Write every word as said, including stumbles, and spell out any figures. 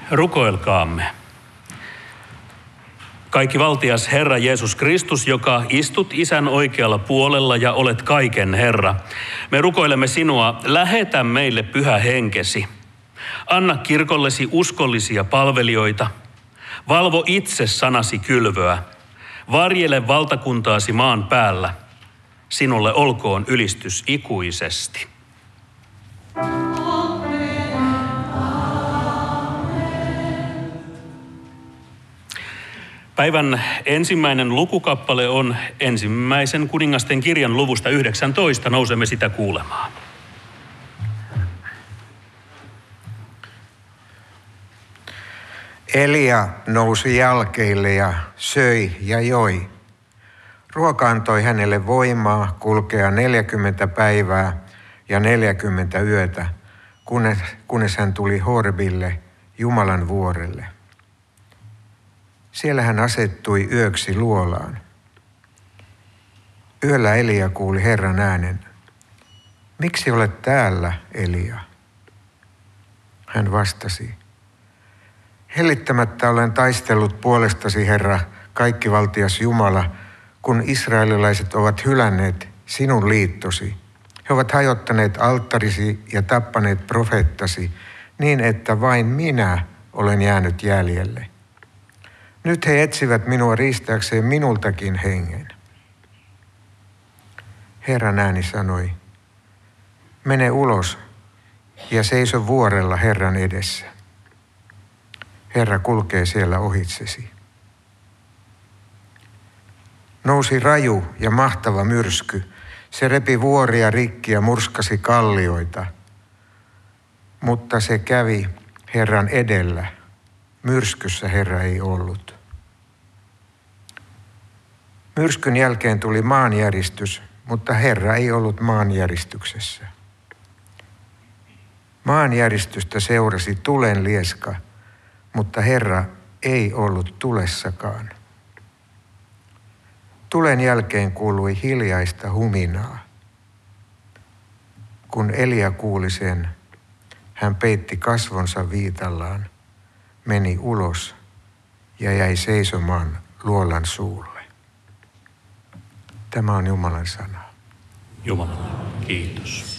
Rukoilkaamme. Kaikki valtias Herra Jeesus Kristus, joka istut Isän oikealla puolella ja olet kaiken Herra. Me rukoilemme sinua, lähetä meille pyhä henkesi. Anna kirkollesi uskollisia palvelijoita. Valvo itse sanasi kylvöä. Varjele valtakuntaasi maan päällä. Sinulle olkoon ylistys ikuisesti. Päivän ensimmäinen lukukappale on ensimmäisen kuningasten kirjan luvusta yhdeksäntoista. Nousemme sitä kuulemaan. Elia nousi jalkeille ja söi ja joi. Ruoka antoi hänelle voimaa kulkea neljäkymmentä päivää ja neljäkymmentä yötä, kunnes, kunnes hän tuli Horbille, Jumalan vuorelle. Siellä hän asettui yöksi luolaan. Yöllä Elia kuuli Herran äänen. Miksi olet täällä, Elia? Hän vastasi. Hellittämättä olen taistellut puolestasi, Herra, kaikkivaltias Jumala, kun israelilaiset ovat hylänneet sinun liittosi. He ovat hajottaneet alttarisi ja tappaneet profeettasi niin, että vain minä olen jäänyt jäljelle. Nyt he etsivät minua riistääkseen minultakin hengen. Herran ääni sanoi, mene ulos ja seiso vuorella Herran edessä. Herra kulkee siellä ohitsesi. Nousi raju ja mahtava myrsky. Se repi vuoria rikki ja murskasi kallioita. Mutta se kävi Herran edellä. Myrskyssä Herra ei ollut. Myrskyn jälkeen tuli maanjäristys, mutta Herra ei ollut maanjäristyksessä. Maanjäristystä seurasi tulen lieska, mutta Herra ei ollut tulessakaan. Tulen jälkeen kuului hiljaista huminaa. Kun Elia kuuli sen, hän peitti kasvonsa viitallaan, meni ulos ja jäi seisomaan luolan suulle. Tämä on Jumalan sana. Jumalalle kiitos.